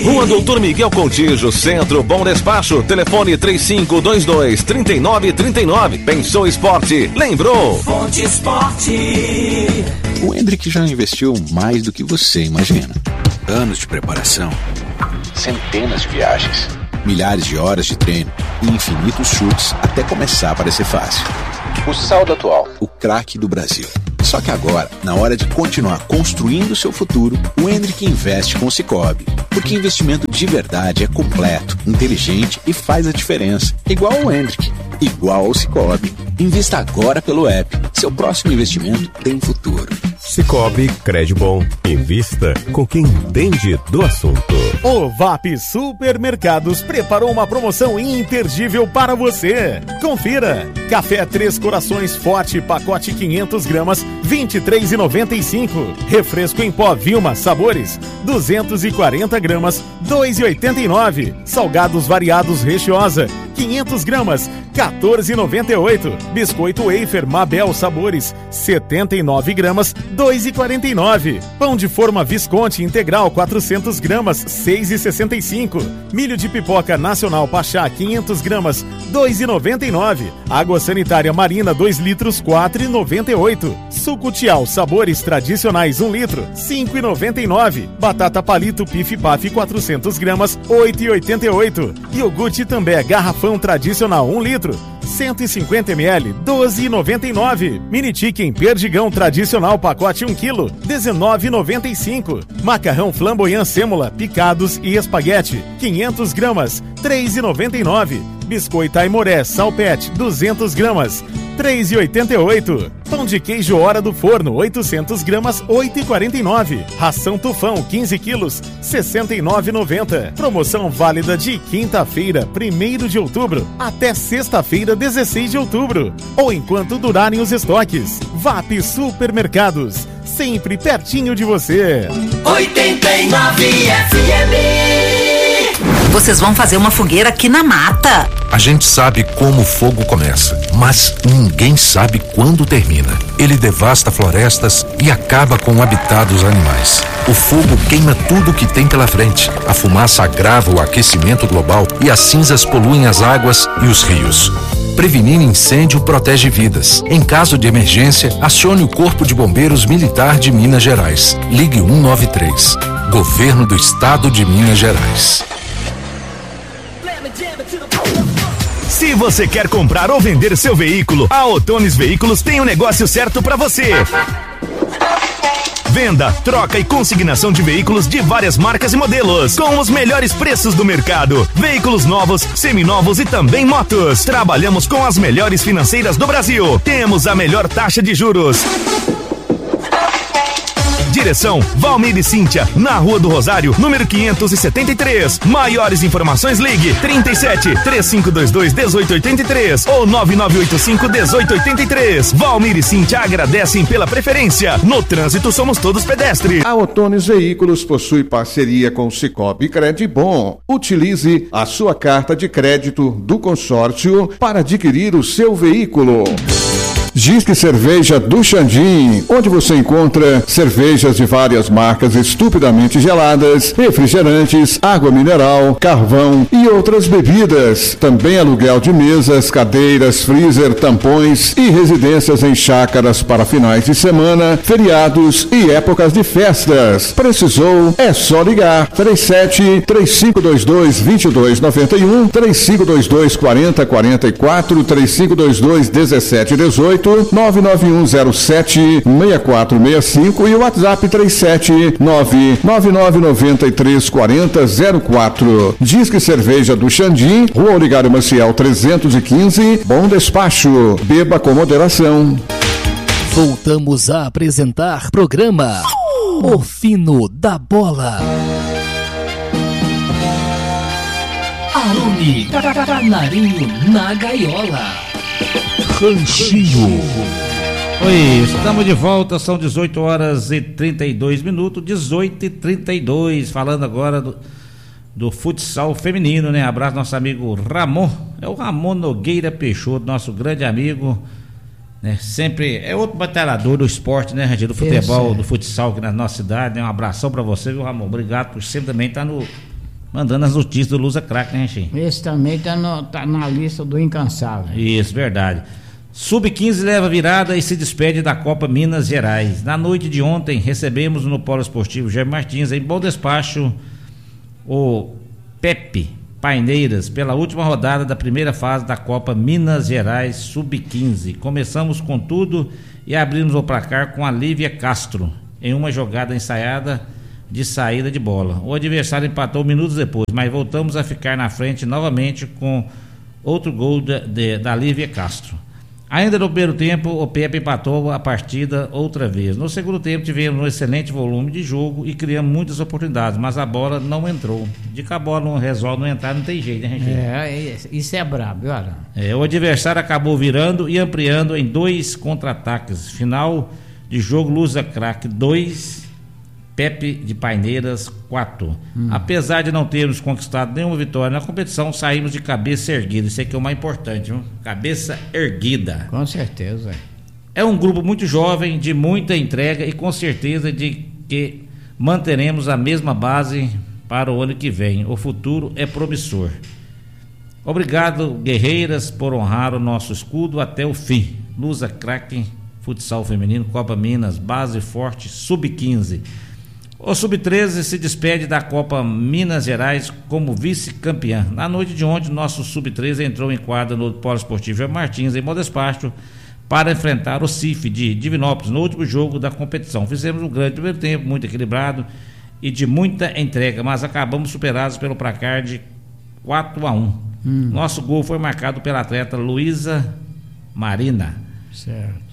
Rua Doutor Miguel Contígio, Centro, Bom Despacho, telefone 3522-3939. Pensou Esporte, lembrou? Fonte Esporte. O Hendrick já investiu mais do que você imagina. Anos de preparação, centenas de viagens, milhares de horas de treino e infinitos chutes até começar a parecer fácil. O saldo atual, o craque do Brasil. Só que agora, na hora de continuar construindo o seu futuro, o Hendrick investe com o Sicoob. Porque investimento de verdade é completo, inteligente e faz a diferença. Igual ao Hendrick, igual ao Sicoob. Invista agora pelo app. Seu próximo investimento tem futuro. Sicoob, crédito bom. Invista com quem entende do assunto. O VAP Supermercados preparou uma promoção imperdível para você. Confira. Café Três Corações Forte, pacote 500 gramas, R$ 23,95. Refresco em pó Vilma Sabores, 240 gramas, R$ 2,89. Salgados variados Rechiosa, 500 gramas, R$ 14,98. Biscoito Wafer Mabel Sabores, 79 gramas, R$ 2,49. Pão de forma Visconti Integral, 400 gramas, R$ 6,65. Milho de pipoca Nacional Pachá, 500 gramas, R$ 2,99. Água sanitária Marina, 2 litros, R$ 4,98. Suco Tial Sabores Tradicionais, 1 litro, R$ 5,99. Batata Palito Pif Paf, 400 gramas, R$ 8,88. Iogurte També Garrafão Tradicional, 1 litro, 150 ml, R$ 12,99. Mini Chicken Perdigão Tradicional, pacote 1 kg, R$ 19,95. Macarrão Flamboyant Sêmola, picados e espaguete, 500 gramas, R$ 3,99. Biscoito Aimoré Salpete, 200 gramas, R$ 3,88. Pão de queijo Hora do Forno, 800 gramas, R$ 8,49. Ração Tufão, 15 quilos, R$ 69,90. Promoção válida de quinta-feira, 1º de outubro, até sexta-feira, 16 de outubro. Ou enquanto durarem os estoques. VAP Supermercados, sempre pertinho de você. 89 FM. Vocês vão fazer uma fogueira aqui na mata. A gente sabe como o fogo começa, mas ninguém sabe quando termina. Ele devasta florestas e acaba com o habitat dos animais. O fogo queima tudo que tem pela frente. A fumaça agrava o aquecimento global e as cinzas poluem as águas e os rios. Prevenir incêndio protege vidas. Em caso de emergência, acione o Corpo de Bombeiros Militar de Minas Gerais. Ligue 193. Governo do Estado de Minas Gerais. Se você quer comprar ou vender seu veículo, a Otones Veículos tem o negócio certo para você. Venda, troca e consignação de veículos de várias marcas e modelos, com os melhores preços do mercado. Veículos novos, seminovos e também motos. Trabalhamos com as melhores financeiras do Brasil. Temos a melhor taxa de juros. Direção Valmir e Cíntia, na Rua do Rosário, número 573. Maiores informações, ligue 37 3522 1883 ou 9985 1883. Valmir e Cíntia agradecem pela preferência. No trânsito somos todos pedestres. A Otones Veículos possui parceria com o Sicoob Credibom. Utilize a sua carta de crédito do consórcio para adquirir o seu veículo. Disque Cerveja do Xandim, onde você encontra cervejas de várias marcas estupidamente geladas, refrigerantes, água mineral, carvão e outras bebidas. Também aluguel de mesas, cadeiras, freezer, tampões e residências em chácaras para finais de semana, feriados e épocas de festas. Precisou? É só ligar. 37 3522 2291, 3522 4044, 3522 1718, 99107 6465 e o WhatsApp 37999934004. Disque Cerveja do Xandim, Rua Oligário Maciel 315, Bom Despacho. Beba com moderação. Voltamos a apresentar programa O Fino da Bola. Arone, canarinho na gaiola. Ranchinho. Oi, estamos de volta, são 18 horas e 32 minutos, 18h32, falando agora do futsal feminino, né? Abraço nosso amigo Ramon, é o Ramon Nogueira Peixoto, nosso grande amigo, né? Sempre é outro batalhador do esporte, né, Randir? Do futebol, do futsal aqui na nossa cidade, né? Um abração pra você, viu, Ramon? Obrigado por sempre também estar mandando as notícias do Lusa Craque, né, Ranchinho? Esse também tá na lista do incansável. Isso, verdade. Sub-15 leva virada e se despede da Copa Minas Gerais. Na noite de ontem, recebemos no Polo Esportivo Jair Martins, em Bom Despacho, o Pepe Paineiras, pela última rodada da primeira fase da Copa Minas Gerais Sub-15. Começamos com tudo e abrimos o placar com a Lívia Castro, em uma jogada ensaiada de saída de bola. O adversário empatou minutos depois, mas voltamos a ficar na frente novamente com outro gol da Lívia Castro. Ainda no primeiro tempo, o Pepe empatou a partida outra vez. No segundo tempo, tivemos um excelente volume de jogo e criamos muitas oportunidades, mas a bola não entrou. De que a bola não resolve não entrar, não tem jeito, né, gente? Isso é brabo, olha. O adversário acabou virando e ampliando em 2 contra-ataques. Final de jogo, Lusa Craque 2, Pepe de Paineiras 4. Apesar de não termos conquistado nenhuma vitória na competição, saímos de cabeça erguida. Isso aqui é o mais importante, viu? Cabeça erguida. Com certeza. É um grupo muito jovem, de muita entrega e com certeza de que manteremos a mesma base para o ano que vem. O futuro é promissor. Obrigado, guerreiras, por honrar o nosso escudo até o fim. Lusa Craque, futsal feminino, Copa Minas, base forte, sub-15. O Sub-13 se despede da Copa Minas Gerais como vice-campeã. Na noite de ontem, nosso Sub-13 entrou em quadra no Polo Esportivo Jair Martins, em Bom Despacho, para enfrentar o CIF de Divinópolis no último jogo da competição. Fizemos um grande primeiro tempo, muito equilibrado e de muita entrega, mas acabamos superados pelo placar de 4-1. Nosso gol foi marcado pela atleta Luísa Marina. Certo.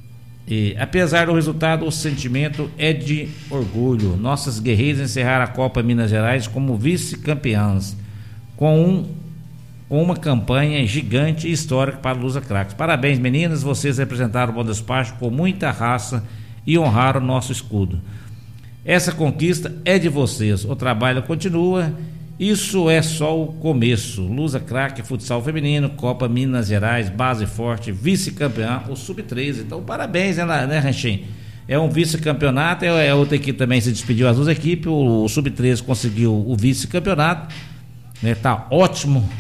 E, apesar do resultado, o sentimento é de orgulho. Nossas guerreiras encerraram a Copa Minas Gerais como vice-campeãs, com uma campanha gigante e histórica para o Lusa Craques. Parabéns, meninas, vocês representaram o Bom Despacho com muita raça e honraram o nosso escudo. Essa conquista é de vocês, o trabalho continua. Isso é só o começo. Lusa Craque, futsal feminino, Copa Minas Gerais, base forte, vice-campeão, o Sub-13. Então, parabéns, né, Ranchinho? É um vice-campeonato, é outra equipe também se despediu, as duas equipes. O Sub-13 conseguiu o vice-campeonato, né? Tá ótimo,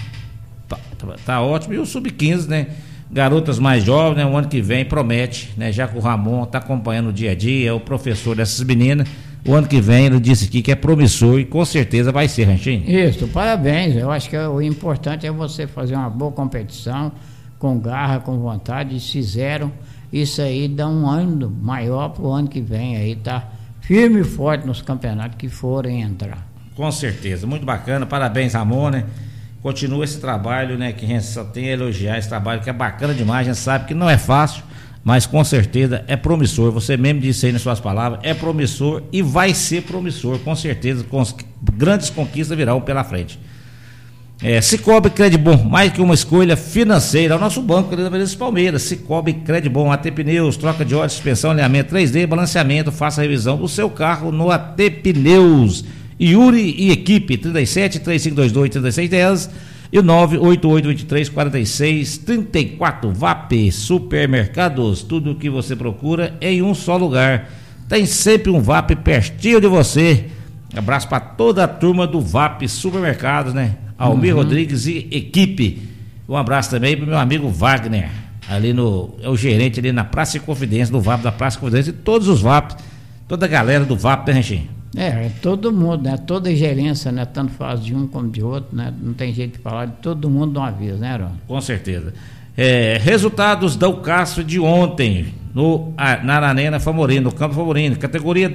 tá ótimo. E o Sub-15, né? Garotas mais jovens, né? O ano que vem promete, né? Já que o Ramon tá acompanhando o dia a dia, é o professor dessas meninas. O ano que vem ele disse aqui que é promissor e com certeza vai ser, Ranchinho. Isso, parabéns. Eu acho que o importante é você fazer uma boa competição, com garra, com vontade. Eles fizeram isso aí, dá um ano maior para o ano que vem aí, tá firme e forte nos campeonatos que forem entrar. Com certeza, muito bacana, parabéns, Ramon, né? Continua esse trabalho, né? Que a gente só tem a elogiar esse trabalho que é bacana demais, a gente sabe que não é fácil, mas com certeza é promissor. Você mesmo disse aí nas suas palavras, é promissor e vai ser promissor, com certeza, com grandes conquistas virão pela frente. Cicobi Credibon, mais que uma escolha financeira, o nosso banco da Avenida Palmeiras. Cicobi Credibon, AT Pneus, troca de óleo, suspensão, alinhamento 3D, balanceamento, faça a revisão do seu carro no AT Pneus. Yuri e equipe, 37 3522 3610 e 98823 4634. VAP Supermercados, tudo o que você procura em um só lugar. Tem sempre um VAP pertinho de você. Abraço para toda a turma do VAP Supermercados, né? Almir Rodrigues e equipe. Um abraço também pro meu amigo Wagner, ali é o gerente ali na Praça e Confidência, do VAP da Praça e Confidência, e todos os VAP, toda a galera do VAP, né, Ranchinho? Todo mundo, né? Toda a gerência, né? Tanto faz de um como de outro, né? Não tem jeito de falar de todo mundo de uma vez, né, Ron? Com certeza. Resultados da Ucasf de ontem, na Arena Famorino, no Campo Famorino, categoria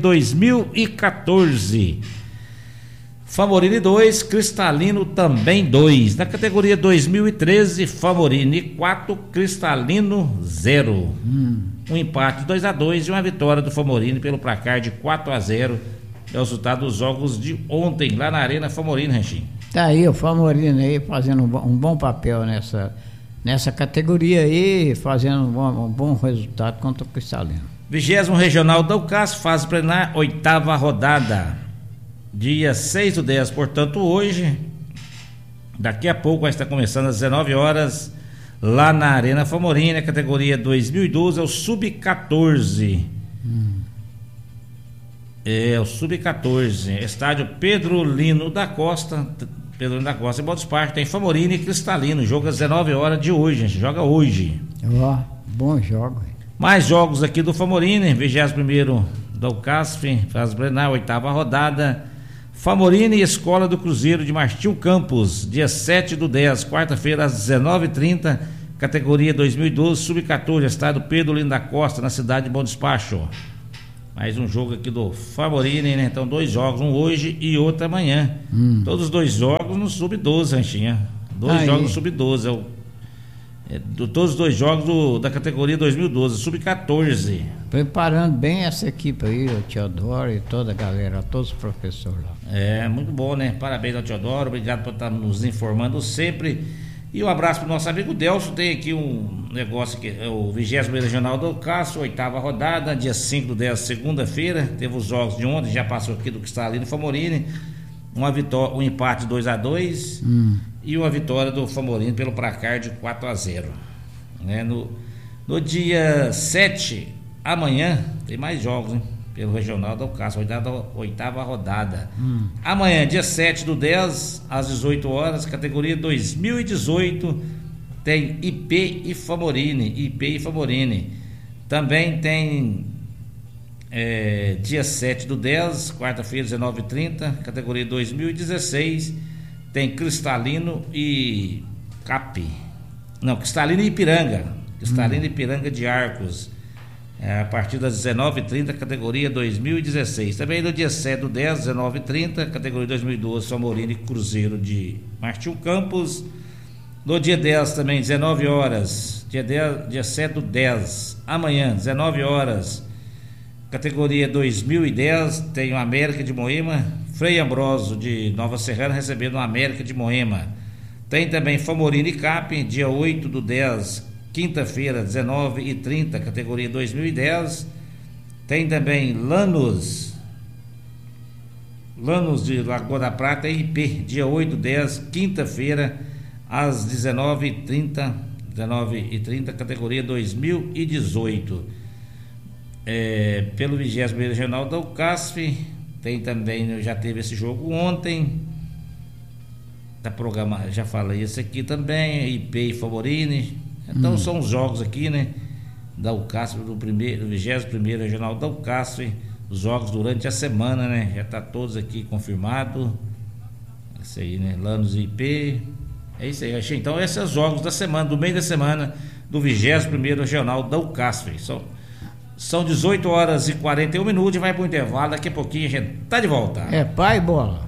2014. Famorino 2, Cristalino também 2. Na categoria 2013, Famorino 4, Cristalino 0. Um empate 2-2 e uma vitória do Famorino pelo placar de 4-0. É o resultado dos jogos de ontem, lá na Arena Famorino, Ranchinho. Tá aí o Famorino aí fazendo um bom papel nessa categoria aí, fazendo um bom resultado contra o Cristalino. 20º Regional da Ucasf, fase plenar, 8ª rodada. Dia 6/10, portanto hoje, daqui a pouco vai estar começando às 19 horas, lá na Arena Famorino, categoria 2012, é o Sub-14. É o Sub-14, estádio Pedro Lino da Costa, em Bom Despacho, tem Famorine e Cristalino, joga às 19 horas de hoje, gente, joga hoje. Ó, bom jogo. Mais jogos aqui do Famorine, 21º da UCASF, faz Brenal, 8ª rodada, Famorine e Escola do Cruzeiro de Martil Campos, dia 7/10, quarta-feira às 19h30, categoria 2012, Sub-14, estádio Pedro Lino da Costa, na cidade de Bom Despacho. Mais um jogo aqui do Famorine, né? Então 2 jogos, um hoje e outro amanhã. Todos os 2 jogos no Sub-12, Ranchinha. 2 jogos no Sub-12. Todos os 2 jogos da categoria 2012, Sub-14. Preparando bem essa equipe aí, o Teodoro e toda a galera, todos os professores lá. É, muito bom, né? Parabéns ao Teodoro, obrigado por estar nos informando sempre. E um abraço para o nosso amigo Delcio. Tem aqui um negócio que é o 20º Regional do Cássio, 8ª rodada, dia 5/10, segunda-feira. Teve os jogos de ontem, já passou aqui do que está ali no Famorine. Um empate 2-2 e uma vitória do Famorine pelo placar de 4-0. Né? No dia 7, amanhã, tem mais jogos, hein? Pelo Regional do Cássio, 8ª rodada. Amanhã, dia 7/10, às 18 horas, categoria 2018, tem IP e Famorine. Também tem dia 7/10, quarta-feira, 19h30, categoria 2016, tem Cristalino e Cristalino e Ipiranga. Cristalino e Ipiranga de Arcos. A partir das 19h30, categoria 2016. Também no dia 7/10, 19h30, categoria 2012, Famorine e Cruzeiro de Martil Campos. No dia 10 também, 19 horas, dia 7/10, amanhã, 19 horas, categoria 2010, tem o América de Moema, Frei Ambroso de Nova Serrana recebendo o América de Moema. Tem também Famorine e Cap, dia 8/10, quinta-feira, 19h30, categoria 2010. Tem também Lanús de Lagoa da Prata e IP, dia 8/10, quinta-feira, às 19h30, categoria 2018. Pelo 20º Regional da UCASF, tem também, já teve esse jogo ontem, da programa, já falei esse aqui também, IP e Famorine. Então são os jogos aqui, né, da UCASF, do 21º Regional da UCASF, os jogos durante a semana, né, já tá todos aqui confirmado. Isso aí, né, Lanús e IP, é isso aí. Então esses são os jogos da semana, do meio da semana, do 21º Regional da UCASF. São 18 horas e 41 minutos, vai pro intervalo, daqui a pouquinho a gente tá de volta. É pai bola.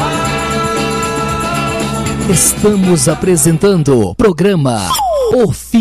Estamos apresentando o programa O Fim